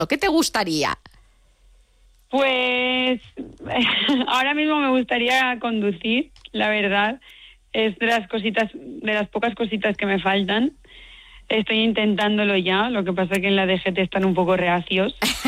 ¿Qué te gustaría? Pues ahora mismo me gustaría conducir, la verdad. Es de las pocas cositas que me faltan. Estoy intentándolo ya, lo que pasa es que en la DGT están un poco reacios.